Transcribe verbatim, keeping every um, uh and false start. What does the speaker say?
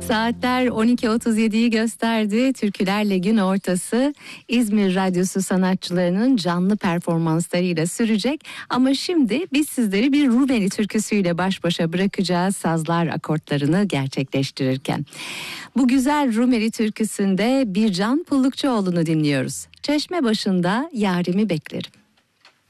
Saatler on iki otuz yediyi gösterdi. Türkülerle gün ortası İzmir Radyosu sanatçılarının canlı performanslarıyla sürecek. Ama şimdi biz sizleri bir Rumeli türküsüyle baş başa bırakacağız, sazlar akortlarını gerçekleştirirken. Bu güzel Rumeli türküsünde Bircan Pullukçuoğlu'nu dinliyoruz. Çeşme başında yarimi beklerim.